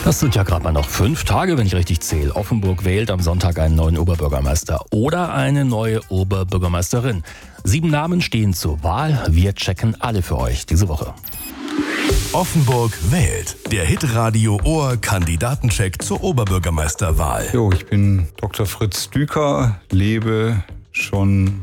Das sind ja gerade mal noch 5 Tage, wenn ich richtig zähle. Offenburg wählt am Sonntag einen neuen Oberbürgermeister oder eine neue Oberbürgermeisterin. 7 Namen stehen zur Wahl. Wir checken alle für euch diese Woche. Offenburg wählt. Der Hitradio Ohr Kandidatencheck zur Oberbürgermeisterwahl. Ich bin Dr. Fritz Düker, lebe schon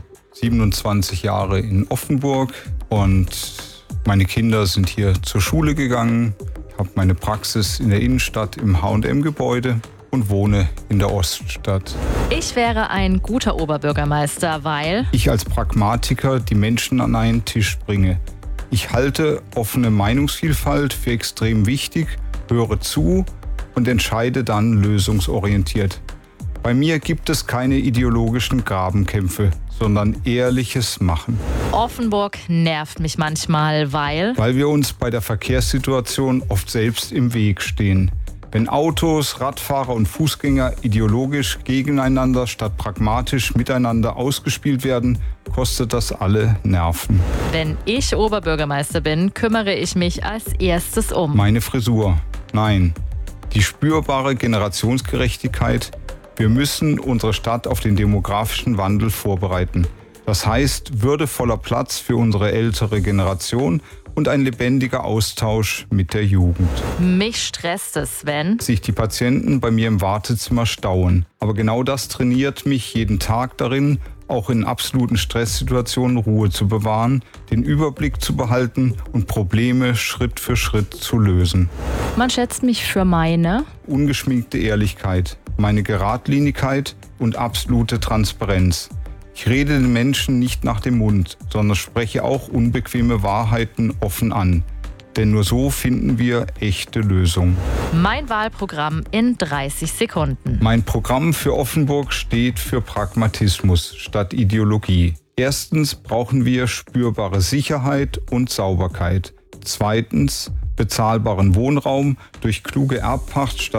27 Jahre in Offenburg und meine Kinder sind hier zur Schule gegangen. Ich habe meine Praxis in der Innenstadt im H&M-Gebäude und wohne in der Oststadt. Ich wäre ein guter Oberbürgermeister, weil ich als Pragmatiker die Menschen an einen Tisch bringe. Ich halte offene Meinungsvielfalt für extrem wichtig, höre zu und entscheide dann lösungsorientiert. Bei mir gibt es keine ideologischen Grabenkämpfe, sondern ehrliches Machen. Offenburg nervt mich manchmal, weil wir uns bei der Verkehrssituation oft selbst im Weg stehen. Wenn Autos, Radfahrer und Fußgänger ideologisch gegeneinander statt pragmatisch miteinander ausgespielt werden, kostet das alle Nerven. Wenn ich Oberbürgermeister bin, kümmere ich mich als erstes um meine Frisur. Nein, die spürbare Generationsgerechtigkeit. Wir müssen unsere Stadt auf den demografischen Wandel vorbereiten. Das heißt, würdevoller Platz für unsere ältere Generation und ein lebendiger Austausch mit der Jugend. Mich stresst es, wenn sich die Patienten bei mir im Wartezimmer stauen. Aber genau das trainiert mich jeden Tag darin, auch in absoluten Stresssituationen Ruhe zu bewahren, den Überblick zu behalten und Probleme Schritt für Schritt zu lösen. Man schätzt mich für meine ungeschminkte Ehrlichkeit, meine Geradlinigkeit und absolute Transparenz. Ich rede den Menschen nicht nach dem Mund, sondern spreche auch unbequeme Wahrheiten offen an. Denn nur so finden wir echte Lösungen. Mein Wahlprogramm in 30 Sekunden. Mein Programm für Offenburg steht für Pragmatismus statt Ideologie. Erstens brauchen wir spürbare Sicherheit und Sauberkeit. Zweitens bezahlbaren Wohnraum durch kluge Erbpacht statt